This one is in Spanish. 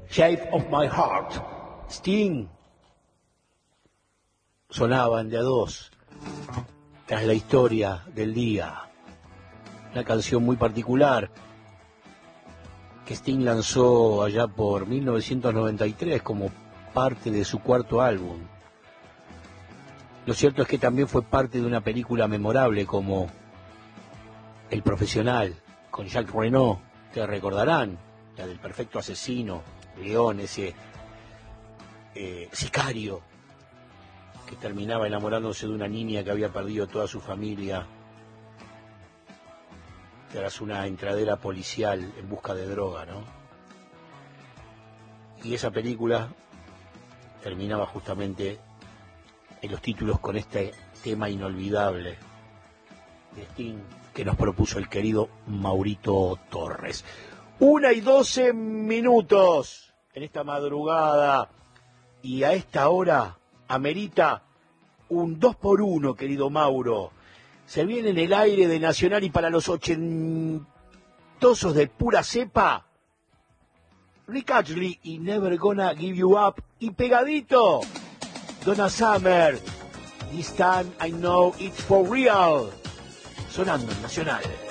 Shape of My Heart. Sting. Sonaban de a dos. Tras la historia del día. Una canción muy particular que Sting lanzó allá por 1993 como parte de su cuarto álbum. Lo cierto es que también fue parte de una película memorable como El Profesional, con Jacques Reno, te recordarán, la del perfecto asesino, León, ese sicario que terminaba enamorándose de una niña que había perdido toda su familia tras una entradera policial en busca de droga, ¿no? Y esa película terminaba justamente en los títulos con este tema inolvidable de Sting que nos propuso el querido Maurito Torres. 1:12 en esta madrugada, y a esta hora amerita un 2x1, querido Mauro. Se viene en el aire de Nacional y para los ochentosos de pura cepa, Rick Astley y Never Gonna Give You Up, y pegadito Donna Summer, This Time I Know It's For Real, sonando en Nacional.